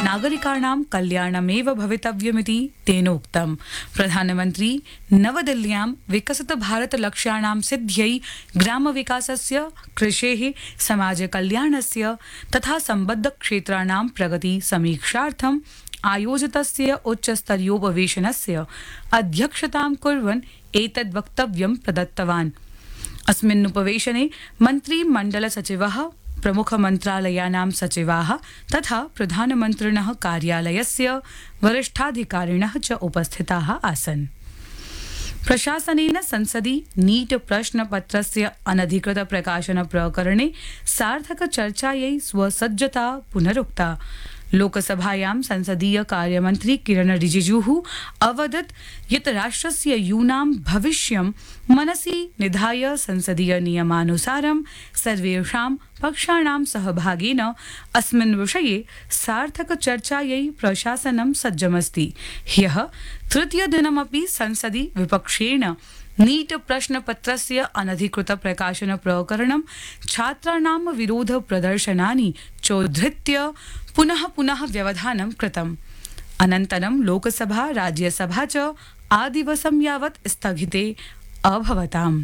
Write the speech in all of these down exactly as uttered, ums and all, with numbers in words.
नागरिकाणां कल्याणमेव भवितव्यमिति तेनोक्तम्। प्रधानमन्त्री नवदिल्ल्यां विकसित भारत लक्ष्याणां सिद्ध्यै ग्रामविकासस्य, कृषेः, समाजकल्याणस्य तथा सम्बद्ध क्षेत्राणां प्रगति समीक्षार्थम् आयोजितस्य उच्चस्तरीयोपवेशनस्य अध्यक्षतां कुर्वन् एतद् वक्तव्यं प्रदत्तवान्। अस्मिन् उपवेशने मन्त्रिमण्डल सचिवः, प्रमुख मन्त्रालयानां सचिवाः तथा प्रधानमन्त्रिणः कार्यालयस्य वरिष्ठाधिकारिणः च उपस्थिताः आसन्। प्रशासनेन संसदि नीट प्रश्नपत्रस्य अनधिकृत प्रकाशन प्रकरणे सार्थक चर्चायै स्वसज्जता पुनरुक्ता। लोकसभायां संसदीय कार्यमन्त्री किरण रिजिजूः अवदत् यत् राष्ट्रस्य यूनां भविष्यं मनसि निधाय संसदीय नियमानुसारं सर्वेषां पक्षाणां सहभागेन अस्मिन् विषये सार्थक चर्चायै प्रशासनं सज्जमस्ति। ह्यः तृतीयदिनमपि संसदि विपक्षेण नीट प्रश्नपत्रस्य अनधिकृत प्रकाशन प्रकरणं छात्राणां विरोध प्रदर्शनानि चोद्धृत्य पुनः पुनः व्यवधानं कृतम्। अनन्तरं लोकसभा राज्यसभा च आदिवसं यावत् स्थगिते अभवताम्।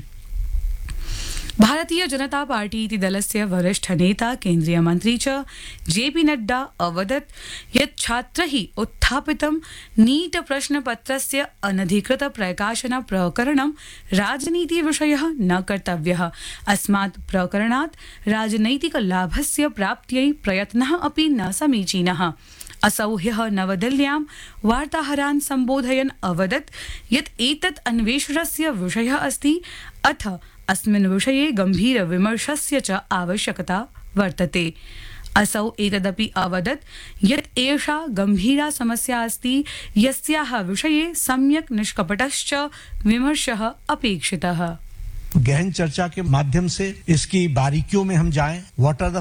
भारतीय जनता पार्टी इति दलस्य वरिष्ठ नेता केन्द्रीय मन्त्री च जेपी नड्डा अवदत् यत् छात्रैः उत्थापितं नीट प्रश्नपत्रस्य अनधिकृत प्रकाशन प्रकरणं राजनीतिविषयः न कर्तव्यः। अस्मात् प्रकरणात् राजनैतिक लाभस्य प्राप्त्यै प्रयत्नः अपि न समीचीनः। असौ ह्यः नवदिल्ल्यां वार्ताहरान् सम्बोधयन् अवदत् यत् एतत् अन्वेषणस्य विषयः अस्ति, अथ अस्मिन् विषये गम्भीर विमर्शस्य च आवश्यकता वर्तते। असौ एतदपि अवदत् यत् एषा गम्भीरा समस्या अस्ति, यस्याः विषये सम्यक् निष्कपटश्च विमर्शः अपेक्षितः। गहन चर्चा के माध्यम से इसकी बारीकियों में हम जाएं। What are the